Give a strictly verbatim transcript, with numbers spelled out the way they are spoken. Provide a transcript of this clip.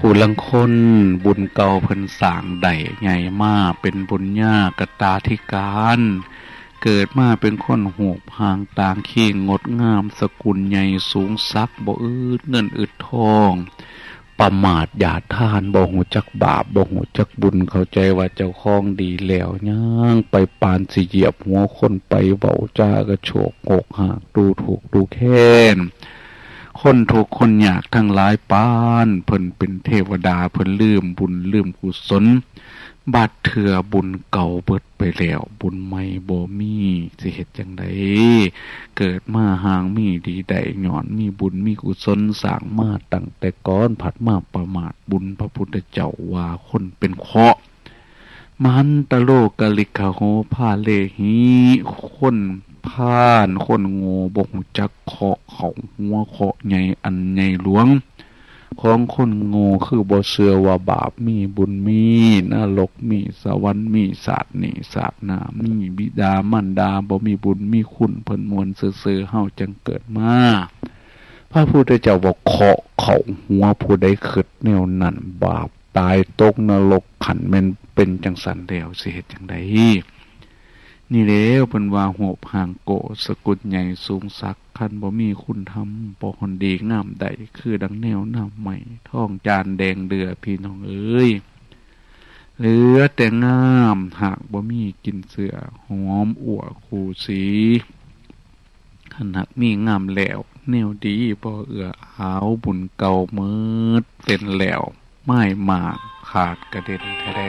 ผู้ลังคนบุญเก่าเพิ่นสร้างได้ใหญ่มาเป็นบุญญากตาธิการเกิดมาเป็นคนหูบหางต่างเคียงงดงามสกุลใหญ่สูงสักบ่อึดเงินอึดทองประมาทหยาทานบ่หูจักบาปบ่หูจักบุญเข้าใจว่าเจ้าของดีแล้วย่างไปปานสิเหยียบหัวคนไปเว้าจากระโชกโกกหักดูถูกดูแค้นคนทุกคนอยากทั้งหลายปานเพิ่นเป็นเทวดาเพิ่นลืมบุญลืมกุศลบาดเถื่อบุญเก่าเบิดไปแล้วบุญใหม่บ่มีสิเฮ็ดจังไดเกิดมาห่างมีดีใดย้อนมีบุญมีกุศลสร้างมาตั้งแต่ก่อนผัดมาประมาทบุญพระพุทธเจ้าว่าคนเป็นเคราะห์มันตะโลกลิกะโหพาเลหิคนพานคนโง่บ่ฮู้จักเคาะเขาหัวเคาะใหญ่อันใหญ่หลวงของคนโง่คือบ่เชื่อว่าบาปมีบุญมีนรกมีสวรรค์มีศาสตร์นี่ศาสนามีบิดามารดาบ่มีบุญมีคุณเพิ่นมวลซื่อๆเฮาจังเกิดมาพระพุทธเจ้าบอกเคาะเขาหัวผู้ใดคิดแนวนั้นบาปตายตกนรกขันแม่นเป็นจังสันแล้วสิเฮ็ดจังไดนี่แล้วเพิ่นว่าโหบหางโกสกุลใหญ่สูงสักคันบ่มีคุณธรรมบ่ฮอนดีงามใดคือดังแนวน้ำใหม่ท้องจานแดงเดือพี่น้องเอ้ยเหลือแต่งามหากบ่มีกินเสือหอมอั่วคูสีคันหากมีงามแล้วแนวดีบ่เอื้ออาวบุญเก่าเมิดเป็นแล้วไม้หมากขาดกระเด็นแท้